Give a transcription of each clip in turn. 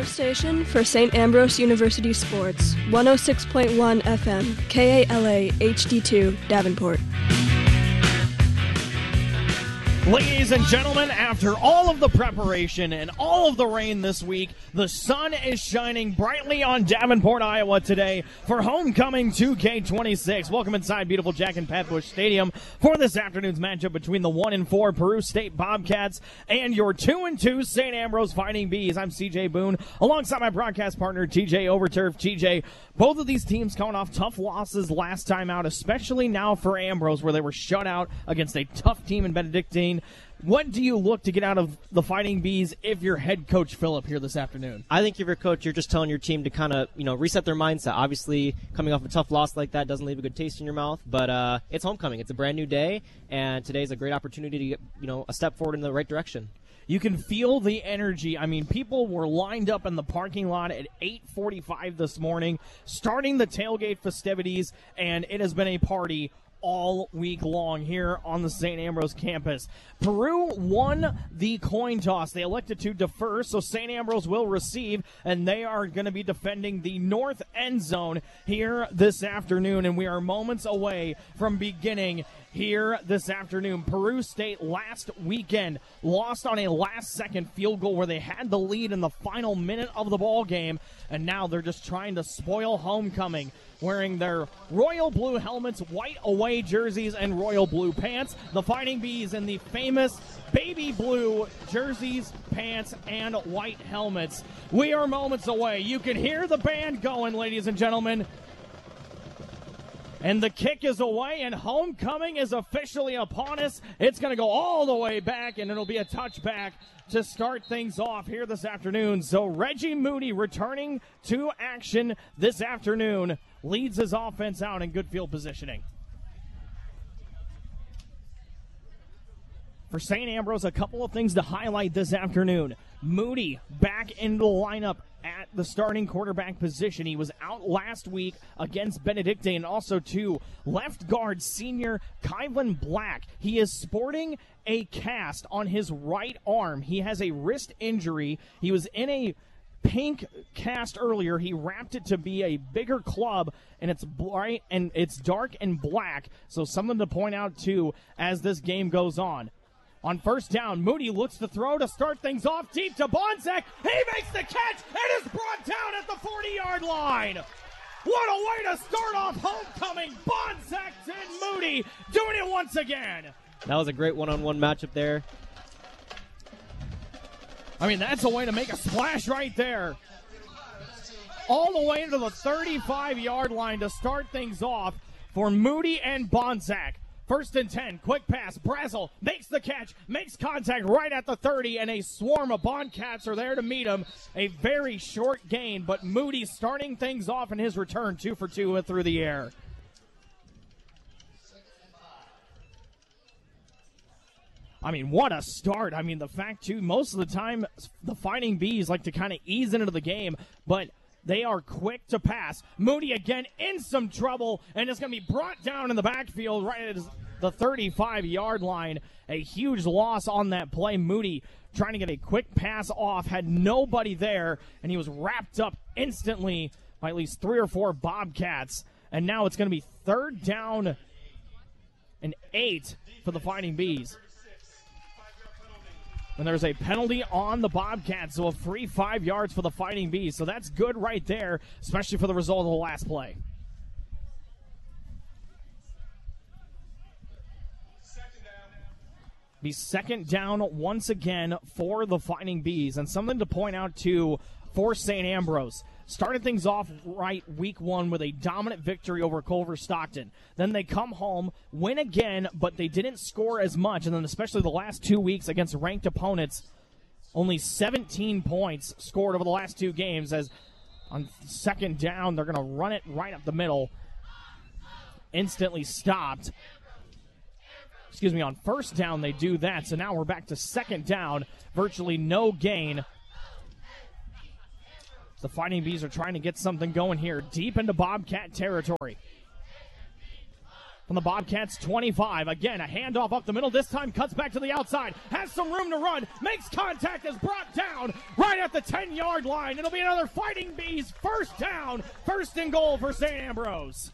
sports station for St. Ambrose University Sports, 106.1 FM, KALA HD2, Davenport. Ladies and gentlemen, after all of the preparation and all of the rain this week, the sun is shining brightly on Davenport, Iowa today for Homecoming 2K26. Welcome inside beautiful Jack and Pat Bush Stadium for this afternoon's matchup between the 1-4 Peru State Bobcats and your 2-2 St. Ambrose Fighting Bees. I'm CJ Boone alongside my broadcast partner TJ Overturf. TJ, both of these teams coming off tough losses last time out, especially now for Ambrose where they were shut out against a tough team in Benedictine. What do you look to get out of the Fighting Bees if you're head coach Phillip here this afternoon? I think if you're coach, you're just telling your team to kind of, reset their mindset. Obviously, coming off a tough loss like that doesn't leave a good taste in your mouth, but it's homecoming. It's a brand new day, and today's a great opportunity to get, a step forward in the right direction. You can feel the energy. I mean, people were lined up in the parking lot at 8:45 this morning, starting the tailgate festivities, and it has been a party all week long here on the St. Ambrose campus. Peru won the coin toss. They elected to defer, so St. Ambrose will receive, and they are going to be defending the north end zone here this afternoon, and we are moments away from beginning here this afternoon. Peru State last weekend lost on a last-second field goal where they had the lead in the final minute of the ball game, and now they're just trying to spoil homecoming, wearing their royal blue helmets, white away jerseys, and royal blue pants. The Fighting Bees in the famous baby blue jerseys, pants, and white helmets. We are moments away. You can hear the band going, ladies and gentlemen. And the kick is away, and homecoming is officially upon us. It's going to go all the way back, and it'll be a touchback to start things off here this afternoon. So Reggie Moody returning to action this afternoon leads his offense out in good field positioning. For St. Ambrose, a couple of things to highlight this afternoon. Moody back into the lineup at the starting quarterback position. He was out last week against Benedictine, and also to left guard senior Kylan Black. He is sporting a cast on his right arm. He has a wrist injury. He was in a pink cast earlier. He wrapped it to be a bigger club, and it's bright and it's dark and black. So something to point out too as this game goes on. On first down, Moody looks to throw to start things off deep to Bonsack. He makes the catch and is brought down at the 40-yard line. What a way to start off homecoming. Bonsack and Moody doing it once again. That was a great one-on-one matchup there. I mean, that's a way to make a splash right there. All the way to the 35-yard line to start things off for Moody and Bonsack. First and 10, quick pass. Brazel makes the catch, makes contact right at the 30, and a swarm of Bobcats are there to meet him. A very short gain, but Moody starting things off in his return, 2 for 2 through the air. I mean, what a start. I mean, the fact, too, most of the time, the Fighting Bees like to kind of ease into the game, but they are quick to pass. Moody again in some trouble, and it's going to be brought down in the backfield right at the 35-yard line. A huge loss on that play. Moody trying to get a quick pass off, had nobody there, and he was wrapped up instantly by at least 3 or 4 Bobcats. And now it's going to be third down and 8 for the Fighting Bees. And there's a penalty on the Bobcats, so a free 5 yards for the Fighting Bees. So that's good right there, especially for the result of the last play. Be second down once again for the Fighting Bees. And something to point out, too, for St. Ambrose. Started things off right week 1 with a dominant victory over Culver Stockton. Then they come home, win again, but they didn't score as much. And then especially the last 2 weeks against ranked opponents, only 17 points scored over the last 2 games. As on second down, they're going to run it right up the middle. Instantly stopped. On first down they do that. So now we're back to second down. Virtually no gain. The Fighting Bees are trying to get something going here deep into Bobcat territory. From the Bobcats 25, again, a handoff up the middle. This time cuts back to the outside, has some room to run, makes contact, is brought down right at the the 10-yard line. It'll be another Fighting Bees first down, first and goal for St. Ambrose.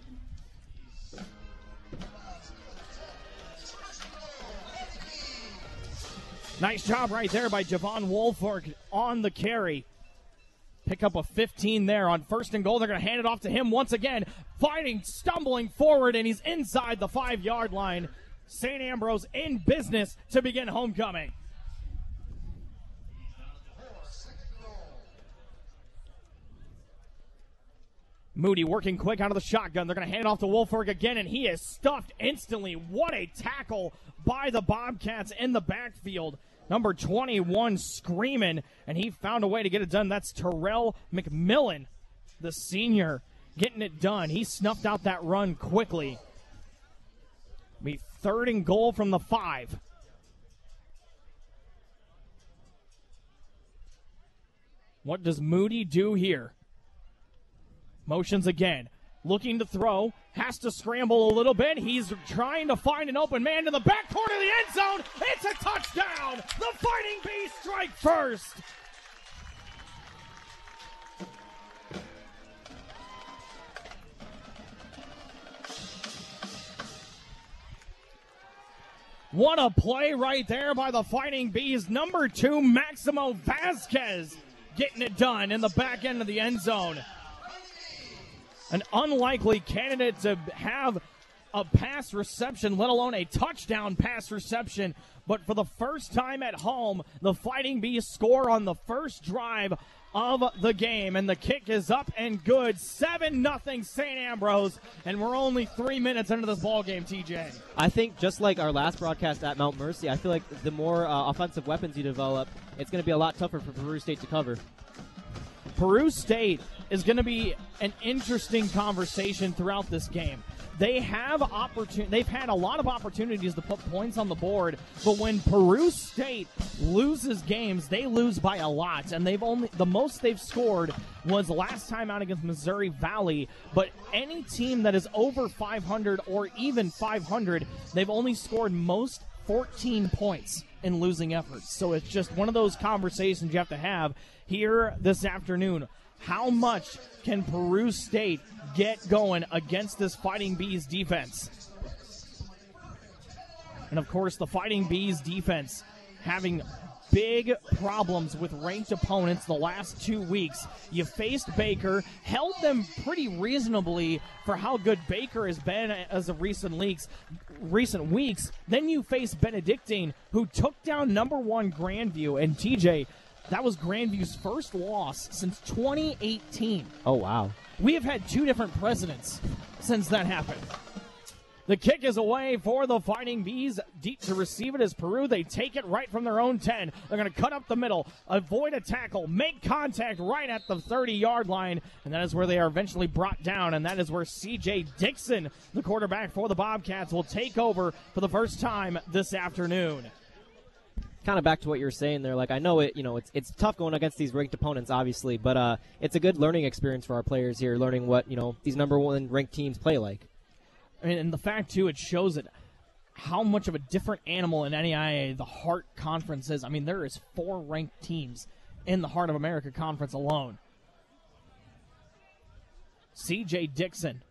Nice job right there by Javon Woolfolk on the carry. Pick up a 15 there on first and goal. They're going to hand it off to him once again. Fighting, stumbling forward, and he's inside the 5-yard line. St. Ambrose in business to begin homecoming. Moody working quick out of the shotgun. They're going to hand it off to Woolfolk again, and he is stuffed instantly. What a tackle by the Bobcats in the backfield. Number 21 screaming, and he found a way to get it done. That's Terrell McMillan, the senior, getting it done. He snuffed out that run quickly. Be third and goal from the 5. What does Moody do here? Motions again. Looking to throw. Has to scramble a little bit. He's trying to find an open man in the back corner of the end zone. It's a touchdown. The Fighting Bees strike first. What a play right there by the Fighting Bees. Number 2, Maximo Vasquez, getting it done in the back end of the end zone. An unlikely candidate to have a pass reception, let alone a touchdown pass reception. But for the first time at home, the Fighting Bees score on the first drive of the game. And the kick is up and good. 7-0 St. Ambrose. And we're only 3 minutes into this ball game, TJ. I think just like our last broadcast at Mount Mercy, I feel like the more offensive weapons you develop, it's going to be a lot tougher for Peru State to cover. Peru State is going to be an interesting conversation throughout this game. They've had a lot of opportunities to put points on the board, but when Peru State loses games, they lose by a lot, and the most they've scored was last time out against Missouri Valley. But any team that is over 500 or even 500, they've only scored most 14 points in losing efforts. So it's just one of those conversations you have to have here this afternoon. How much can Peru State get going against this Fighting Bees defense? And, of course, the Fighting Bees defense having big problems with ranked opponents the last 2 weeks. You faced Baker, held them pretty reasonably for how good Baker has been as of recent weeks. Then you face Benedictine, who took down number 1 Grandview. And, TJ, that was Grandview's first loss since 2018. Oh, wow. We have had 2 different presidents since that happened. The kick is away for the Fighting Bees. Deep to receive it is Peru. They take it right from their own 10. They're going to cut up the middle, avoid a tackle, make contact right at the 30-yard line, and that is where they are eventually brought down, and that is where C.J. Dixon, the quarterback for the Bobcats, will take over for the first time this afternoon. Kind of back to what you were saying there. Like, I know it's tough going against these ranked opponents, obviously, but it's a good learning experience for our players here, learning what these number 1 ranked teams play like. I mean, and the fact, too, it shows it how much of a different animal in NAIA the Heart Conference is. I mean, there is 4 ranked teams in the Heart of America Conference alone. C.J. Dixon,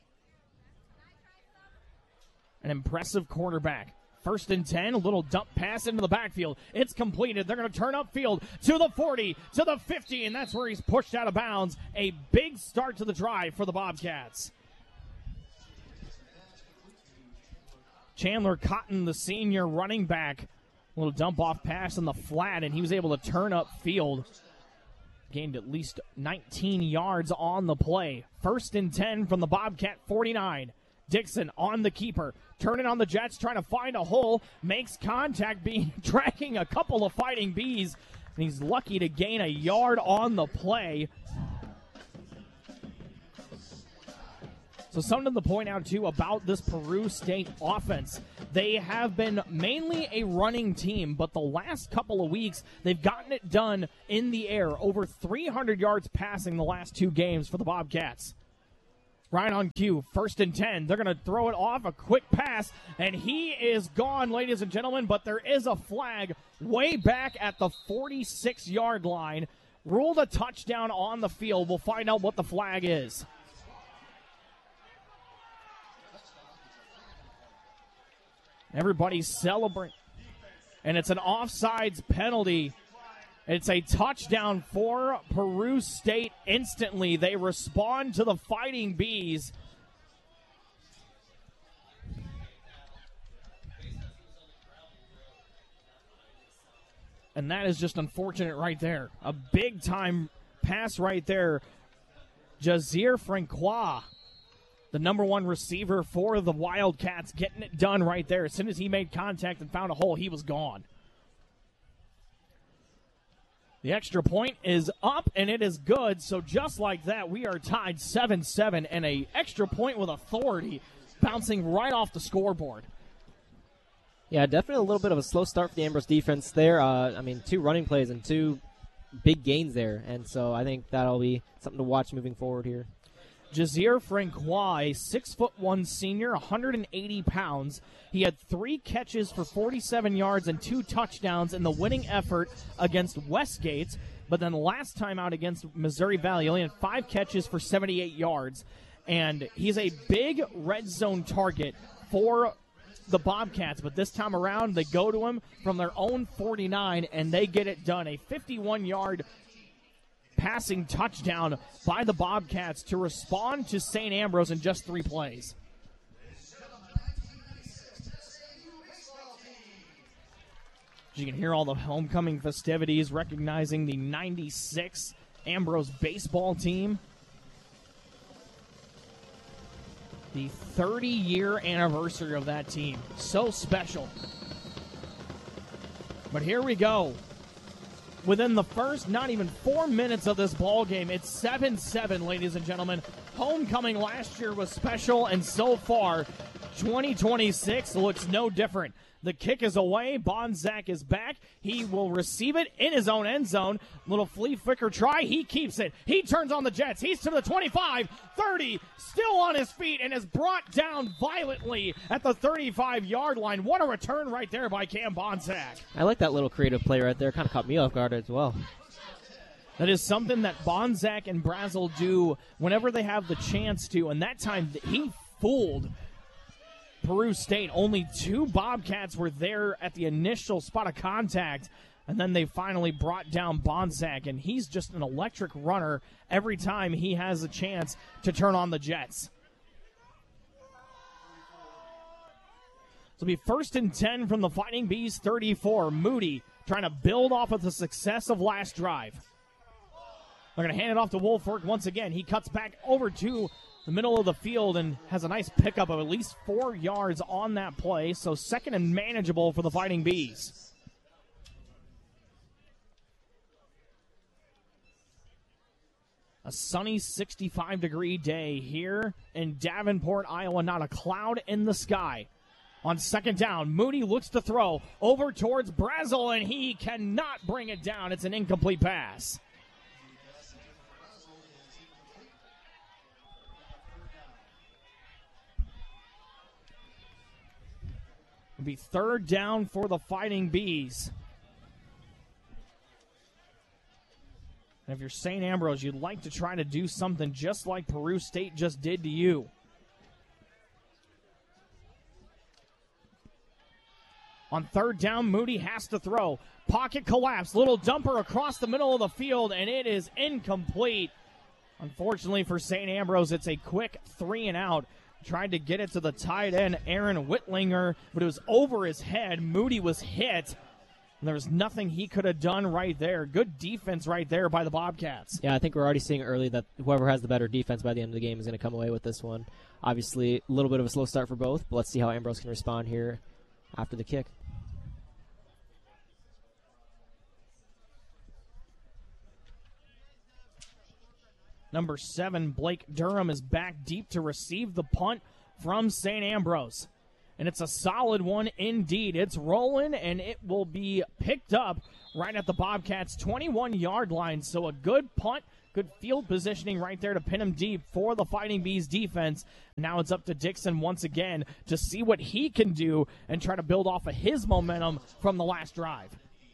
an impressive quarterback. 1st and 10, a little dump pass into the backfield. It's completed. They're going to turn upfield to the 40, to the 50, and that's where he's pushed out of bounds. A big start to the drive for the Bobcats. Chandler Cotton, the senior running back, a little dump-off pass in the flat, and he was able to turn upfield. Gained at least 19 yards on the play. 1st and 10 from the Bobcat 49. Dixon on the keeper, turning on the Jets, trying to find a hole, makes contact, tracking a couple of Fighting Bees, and he's lucky to gain a yard on the play. So something to point out, too, about this Peru State offense. They have been mainly a running team, but the last couple of weeks, they've gotten it done in the air. Over 300 yards passing the last 2 games for the Bobcats. Right on cue, 1st and 10. They're going to throw it off, a quick pass, and he is gone, ladies and gentlemen, but there is a flag way back at the 46-yard line. Ruled a touchdown on the field. We'll find out what the flag is. Everybody's celebrating, and it's an offsides penalty. It's a touchdown for Peru State instantly. They respond to the Fighting Bees. And that is just unfortunate right there. A big-time pass right there. Jazir Francois, the number 1 receiver for the Wildcats, getting it done right there. As soon as he made contact and found a hole, he was gone. The extra point is up, and it is good. So just like that, we are tied 7-7, and a extra point with authority bouncing right off the scoreboard. Yeah, definitely a little bit of a slow start for the Ambrose defense there. 2 running plays and 2 big gains there, and so I think that'll be something to watch moving forward here. Jazir Francois, a 6'1" senior, 180 pounds. He had 3 catches for 47 yards and 2 touchdowns in the winning effort against Westgate. But then last time out against Missouri Valley, he only had 5 catches for 78 yards. And he's a big red zone target for the Bobcats. But this time around, they go to him from their own 49, and they get it done. A 51-yard passing touchdown by the Bobcats to respond to St. Ambrose in just 3 plays. You can hear all the homecoming festivities recognizing the 96 Ambrose baseball team. The 30-year anniversary of that team. So special. But here we go. Within the first not even 4 minutes of this ball game, it's 7-7, ladies and gentlemen. Homecoming last year was special, and so far, 2026 looks no different. The kick is away. Bonsack is back. He will receive it in his own end zone. Little flea flicker try. He keeps it. He turns on the Jets. He's to the 25, 30, still on his feet, and is brought down violently at the 35-yard line. What a return right there by Cam Bonsack. I like that little creative play right there. Kind of caught me off guard as well. That is something that Bonsack and Brazel do whenever they have the chance to, and that time he fooled Peru State. Only 2 Bobcats were there at the initial spot of contact, and then they finally brought down Bonsack, and he's just an electric runner every time he has a chance to turn on the Jets. So it'll be 1st and 10 from the Fighting Bees 34. Moody trying to build off of the success of last drive. They're going to hand it off to Wolfwork once again. He cuts back over to the middle of the field and has a nice pickup of at least 4 yards on that play. So 2nd and manageable for the Fighting Bees. A sunny 65-degree day here in Davenport, Iowa. Not a cloud in the sky. On 2nd down, Moody looks to throw over towards Brazel, and he cannot bring it down. It's an incomplete pass. It'll be 3rd down for the Fighting Bees. And if you're St. Ambrose, you'd like to try to do something just like Peru State just did to you. On 3rd down, Moody has to throw. Pocket collapse, little dumper across the middle of the field, and it is incomplete. Unfortunately for St. Ambrose, it's a quick 3 and out. Tried to get it to the tight end, Aaron Whitlinger, but it was over his head. Moody was hit, and there was nothing he could have done right there. Good defense right there by the Bobcats. Yeah, I think we're already seeing early that whoever has the better defense by the end of the game is going to come away with this one. Obviously, a little bit of a slow start for both, but let's see how Ambrose can respond here after the kick. Number 7, Blake Durham, is back deep to receive the punt from St. Ambrose. And it's a solid one indeed. It's rolling, and it will be picked up right at the Bobcats' 21-yard line. So a good punt, good Good field positioning right there to pin him deep for the Fighting Bees defense. Now it's up to Dixon once again to see what he can do and try to build off of his momentum from the last drive.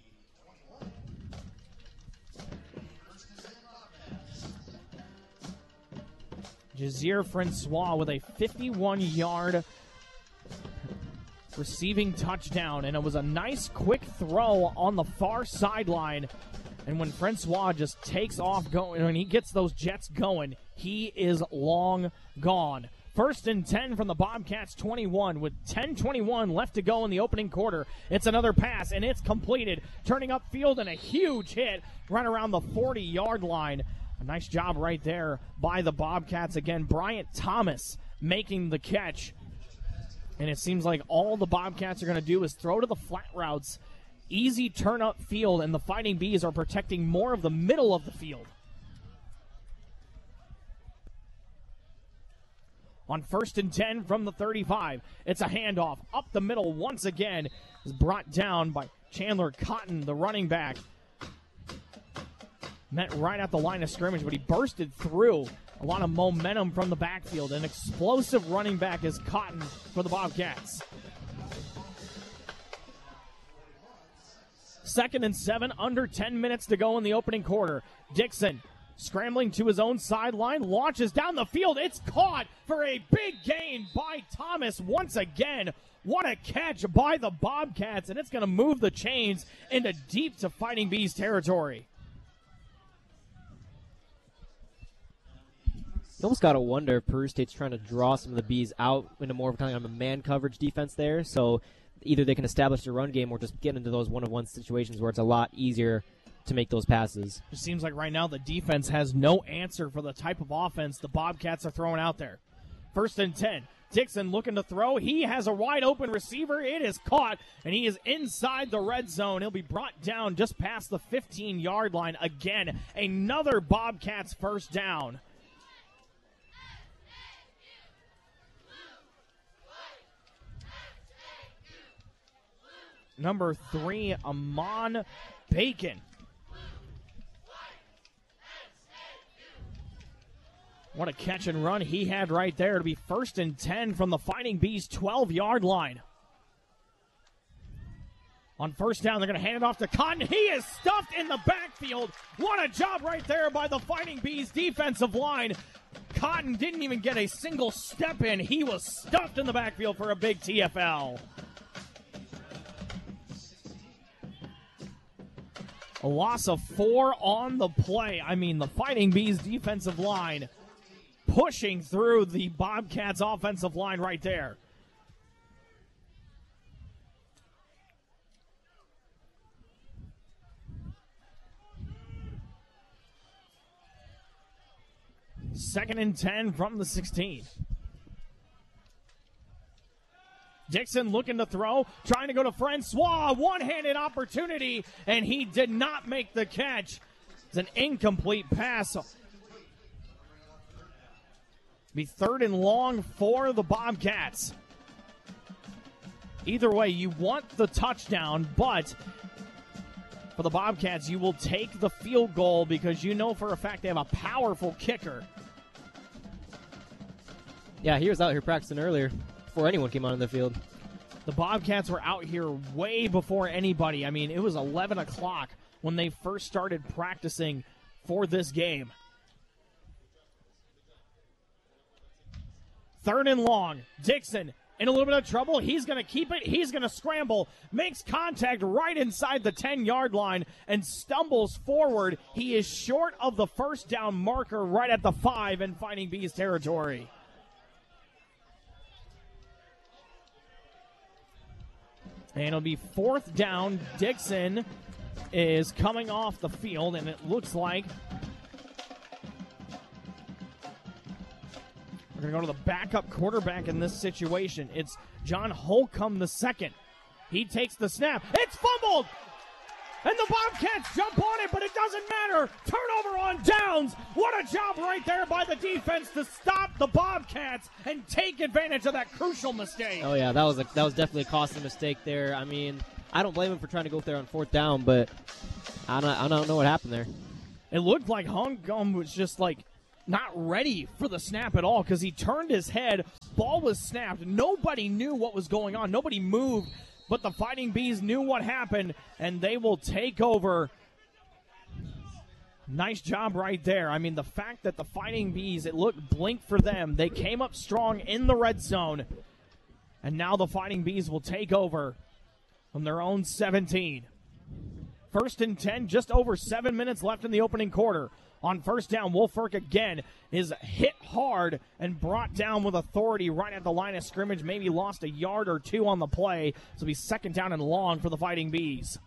Jazier Francois with a 51-yard receiving touchdown, and it was a nice quick throw on the far sideline. And when Francois just takes off going, when he gets those Jets going, he is long gone. 1st and 10 from the Bobcats 21 with 10:21 left to go in the opening quarter. It's another pass, and it's completed, turning upfield, and a huge hit right around the 40-yard line. A nice job right there by the Bobcats. Again, Bryant Thomas making the catch. And it seems like all the Bobcats are going to do is throw to the flat routes. Easy turn up field, and the Fighting Bees are protecting more of the middle of the field. On 1st and 10 from the 35, it's a handoff up the middle once again. Is brought down by Chandler Cotton, the running back. Met right at the line of scrimmage, but he bursted through. A lot of momentum from the backfield. An explosive running back is Cotton for the Bobcats. 2nd and 7, under 10 minutes to go in the opening quarter. Dixon scrambling to his own sideline, launches down the field. It's caught for a big gain by Thomas once again. What a catch by the Bobcats, and it's going to move the chains into deep to Fighting Bees territory. You almost got to wonder if Peru State's trying to draw some of the Bees out into more of kind of a man coverage defense there. So either they can establish the run game or just get into those one-on-one situations where it's a lot easier to make those passes. It seems like right now the defense has no answer for the type of offense the Bobcats are throwing out there. 1st and 10. Dixon looking to throw. He has a wide open receiver. It is caught, and he is inside the red zone. He'll be brought down just past the 15-yard line. Again, another Bobcats first down. Number 3, Amon Bacon. What a catch and run he had right there to be 1st and 10 from the Fighting Bees 12-yard line. On first down, they're going to hand it off to Cotton. He is stuffed in the backfield. What a job right there by the Fighting Bees defensive line. Cotton didn't even get a single step in. He was stuffed in the backfield for a big TFL. A loss of 4 on the play. I mean, the Fighting Bees defensive line pushing through the Bobcats offensive line right there. Second and 10 from the 16. Dixon looking to throw, trying to go to Francois, one-handed opportunity, and he did not make the catch. It's an incomplete pass. Be 3rd and long for the Bobcats. Either way, you want the touchdown, but for the Bobcats, you will take the field goal because you know for a fact they have a powerful kicker. Yeah, he was out here practicing earlier before anyone came on the field. The Bobcats were out here way before anybody. I mean, it was 11 o'clock when they first started practicing for this game. 3rd and long. Dixon in a little bit of trouble. He's going to keep it. He's going to scramble. Makes contact right inside the 10-yard line and stumbles forward. He is short of the first down marker right at the 5 in Fighting Bees territory. And it'll be 4th down. Dixon is coming off the field, and it looks like we're going to go to the backup quarterback in this situation. It's John Holcomb II. He takes the snap. It's fumbled! And the Bobcats jump on it, but it doesn't matter. Turnover on downs. What a job right there by the defense to stop the Bobcats and take advantage of that crucial mistake. Oh, yeah, that was definitely a costly mistake there. I mean, I don't blame him for trying to go there on 4th down, but I don't know what happened there. It looked like Hong Gum was just like not ready for the snap at all because he turned his head. Ball was snapped. Nobody knew what was going on. Nobody moved, but the Fighting Bees knew what happened, and they will take over. Nice job right there. I mean, the fact that the Fighting Bees, it looked blink for them. They came up strong in the red zone, and now the Fighting Bees will take over from their own 17. 1st and 10, just over 7 minutes left in the opening quarter. On first down, Wolfurk again is hit hard and brought down with authority right at the line of scrimmage. Maybe lost a yard or two on the play. So it'll be 2nd down and long for the Fighting Bees.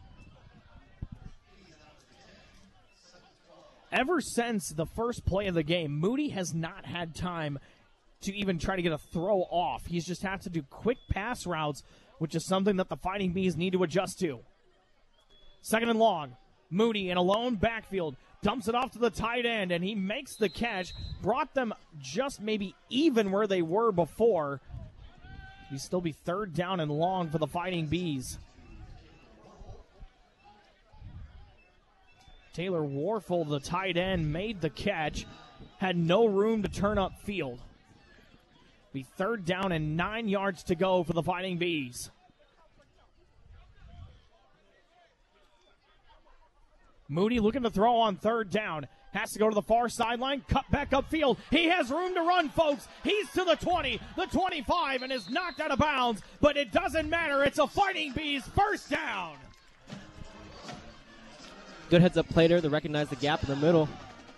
Ever since the first play of the game, Moody has not had time to even try to get a throw off. He's just had to do quick pass routes, which is something that the Fighting Bees need to adjust to. 2nd and long. Moody in a lone backfield dumps it off to the tight end, and he makes the catch. Brought them just maybe even where they were before. He'd still be 3rd down and long for the Fighting Bees. Taylor Warfel, the tight end, made the catch. Had no room to turn up field. Be 3rd down and 9 yards to go for the Fighting Bees. Moody looking to throw on 3rd down. Has to go to the far sideline, cut back upfield. He has room to run, folks. He's to the 20, the 25, and is knocked out of bounds. But it doesn't matter. It's a Fighting Bees 1st down. Good heads-up play there to recognize the gap in the middle.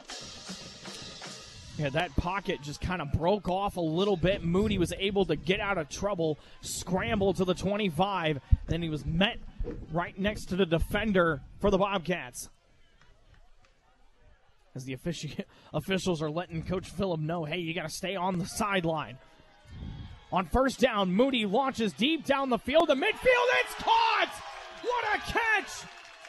Yeah, that pocket just kind of broke off a little bit. Moody was able to get out of trouble, scramble to the 25. Then he was met right next to the defender for the Bobcats. As the officials are letting Coach Phillip know, hey, you got to stay on the sideline. On first down, Moody launches deep down the field to midfield. It's caught! What a catch!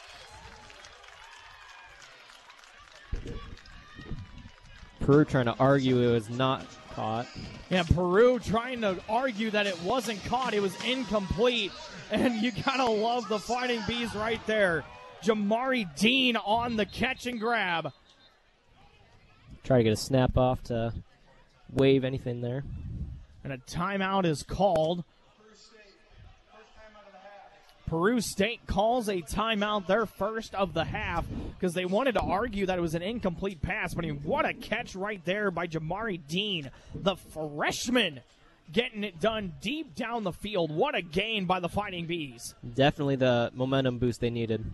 Peru trying to argue it was not caught. Yeah, Peru trying to argue that it wasn't caught. It was incomplete. And you gotta love the Fighting Bees right there. Jamari Dean on the catch and grab. Try to get a snap off to wave anything there. And a timeout is called. Peru State calls a timeout, their first of the half, because they wanted to argue that it was an incomplete pass. But I mean, what a catch right there by Jamari Dean, the freshman, getting it done deep down the field. What a gain by the Fighting Bees. Definitely the momentum boost they needed.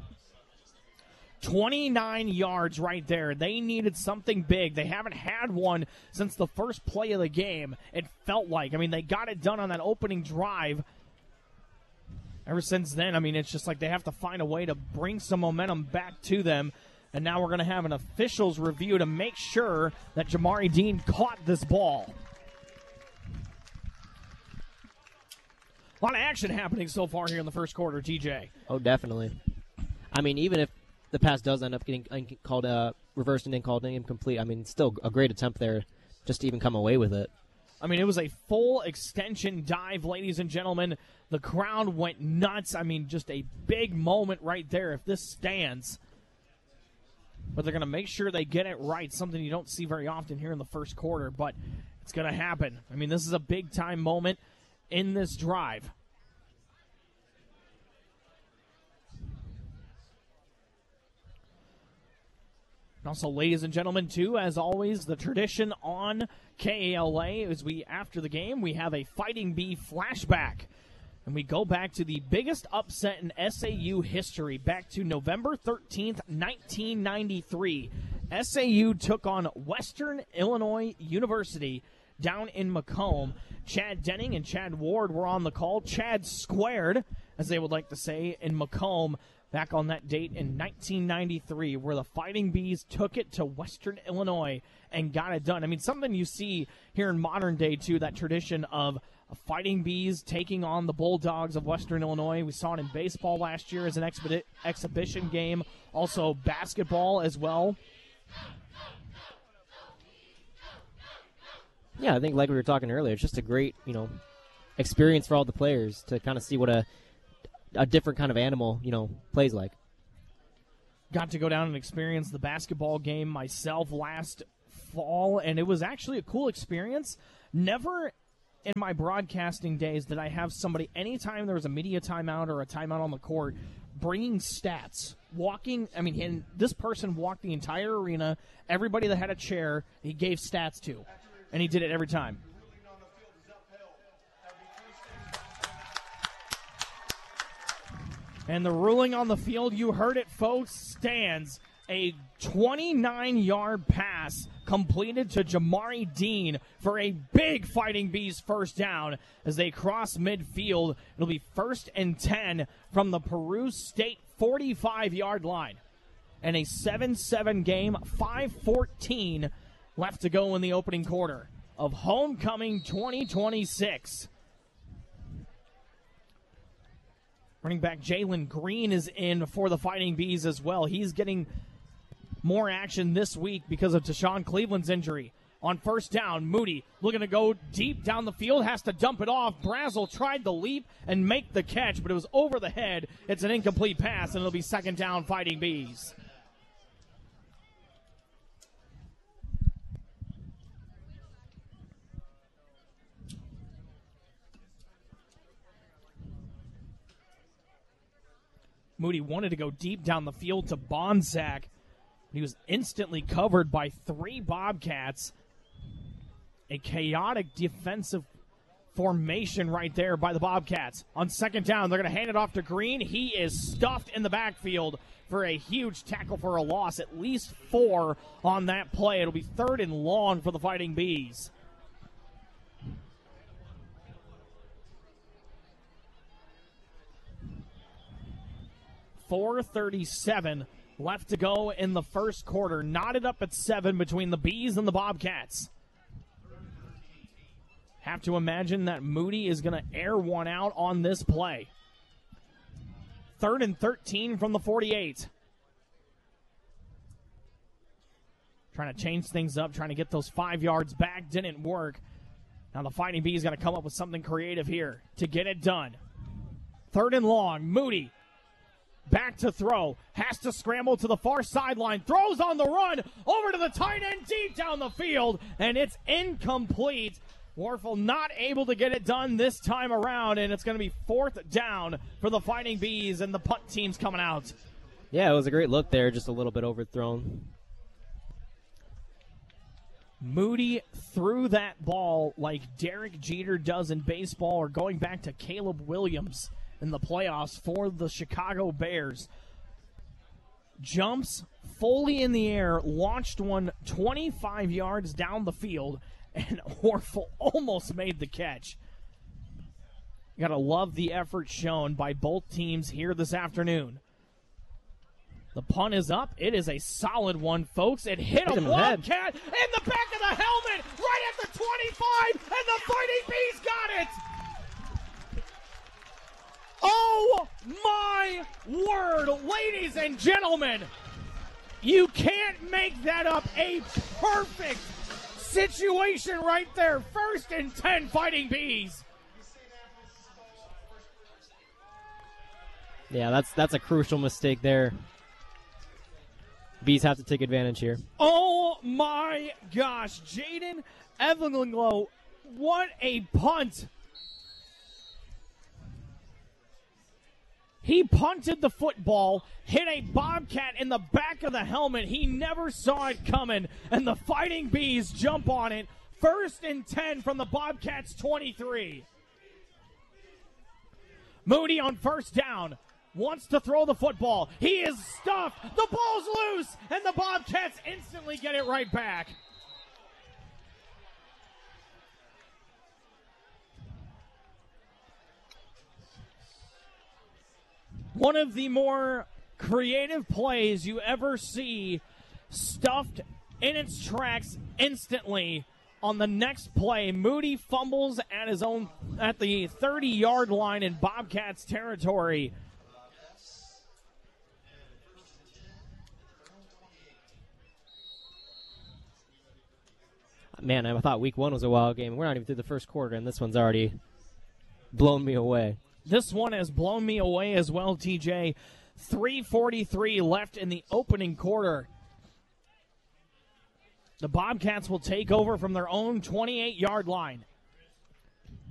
29 yards right there. They needed something big. They haven't had one since the first play of the game, it felt like. I mean, they got it done on that opening drive. Ever since then, I mean, it's just like they have to find a way to bring some momentum back to them. And now we're going to have an officials review to make sure that Jamari Dean caught this ball. A lot of action happening so far here in the first quarter, TJ. Oh, definitely. I mean, even if the pass does end up getting called reversed and then called incomplete, I mean, still a great attempt there just to even come away with it. I mean, it was a full extension dive, ladies and gentlemen. The crowd went nuts. I mean, just a big moment right there if this stands. But they're going to make sure they get it right, something you don't see very often here in the first quarter, but it's going to happen. I mean, this is a big-time moment in this drive. Also, ladies and gentlemen, too, as always, the tradition on KALA is after the game, we have a Fighting Bee flashback. And we go back to the biggest upset in SAU history, back to November 13th, 1993. SAU took on Western Illinois University down in Macomb. Chad Denning and Chad Ward were on the call. Chad squared, as they would like to say, in Macomb. Back on that date in 1993, where the Fighting Bees took it to Western Illinois and got it done. I mean, something you see here in modern day, too, that tradition of Fighting Bees taking on the Bulldogs of Western Illinois. We saw it in baseball last year as an exhibition game, also basketball as well. Yeah, I think like we were talking earlier, it's just a great, experience for all the players to kind of see what a different kind of animal, plays like. got to go down and experience the basketball game myself last fall, and it was actually a cool experience. Never in my broadcasting days did I have somebody, anytime there was a media timeout or a timeout on the court, bringing stats, and this person walked the entire arena, everybody that had a chair, he gave stats to, and he did it every time. And the ruling on the field, you heard it, folks, stands a 29-yard pass completed to Jamari Dean for a big Fighting Bees first down as they cross midfield. It'll be 1st and 10 from the Peru State 45-yard line. And a 7-7 game, 5:14 left to go in the opening quarter of Homecoming 2026. Running back Jalen Green is in for the Fighting Bees as well. He's getting more action this week because of Tashawn Cleveland's injury. On first down, Moody looking to go deep down the field, has to dump it off. Brazel tried the leap and make the catch, but it was over the head. It's an incomplete pass, and it'll be 2nd down, Fighting Bees. Moody wanted to go deep down the field to Bonsack. He was instantly covered by 3 Bobcats. A chaotic defensive formation right there by the Bobcats. On 2nd down, they're going to hand it off to Green. He is stuffed in the backfield for a huge tackle for a loss. At least 4 on that play. It'll be 3rd and long for the Fighting Bees. .437 left to go in the first quarter. Knotted up at 7 between the Bees and the Bobcats. Have to imagine that Moody is going to air one out on this play. 3rd and 13 from the 48. Trying to change things up, trying to get those 5 yards back. Didn't work. Now the Fighting Bees got to come up with something creative here to get it done. 3rd and long. Moody back to throw. Has to scramble to the far sideline. Throws on the run. Over to the tight end deep down the field. And it's incomplete. Warfel not able to get it done this time around. And it's going to be 4th down for the Fighting Bees. And the punt team's coming out. Yeah, it was a great look there. Just a little bit overthrown. Moody threw that ball like Derek Jeter does in baseball, or going back to Caleb Williams in the playoffs for the Chicago Bears. Jumps fully in the air, launched one 25 yards down the field, and Warfel almost made the catch. You gotta love the effort shown by both teams here this afternoon. The punt is up. It is a solid one, folks. It hit a Wildcat in the back of the helmet, right at the 25, and the Fighting Bees got it! Oh my word, ladies and gentlemen, you can't make that up. A perfect situation right there. 1st and 10, Fighting Bees. Yeah, that's a crucial mistake there. Bees have to take advantage here. Oh my gosh, Jaden Evanglo, what a punt. He punted the football, hit a Bobcat in the back of the helmet. He never saw it coming, and the Fighting Bees jump on it. 1st and 10 from the Bobcats' 23. Moody on first down. Wants to throw the football. He is stuffed. The ball's loose, and the Bobcats instantly get it right back. One of the more creative plays you ever see, stuffed in its tracks instantly. On the next play, Moody fumbles at the 30-yard line in Bobcats territory. Man, I thought week 1 was a wild game. We're not even through the first quarter, and this one's already blown me away. This one has blown me away as well, TJ. 3:43 left in the opening quarter. The Bobcats will take over from their own 28-yard line.